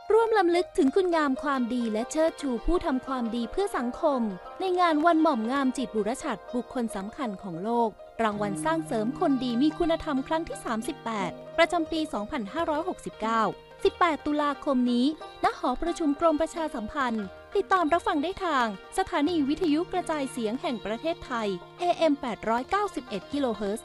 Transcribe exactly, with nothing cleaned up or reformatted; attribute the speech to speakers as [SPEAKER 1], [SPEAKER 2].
[SPEAKER 1] ร่วมรำลึกถึงคุณงามความดีและเชิดชูผู้ทำความดีเพื่อสังคมในงานวันหม่อมงามจิตบุรฉัตรบุคคลสำคัญของโลกรางวัลสร้างเสริมคนดีมีคุณธรรมครั้งที่สามสิบแปดประจำปี สองพันห้าร้อยหกสิบเก้า สิบแปด ตุลาคมนี้ณหอประชุมกรมประชาสัมพันธ์ติดตามรับฟังได้ทางสถานีวิทยุกระจายเสียงแห่งประเทศไทย เอ เอ็ม แปดร้อยเก้าสิบเอ็ด กิโลเฮิรตซ์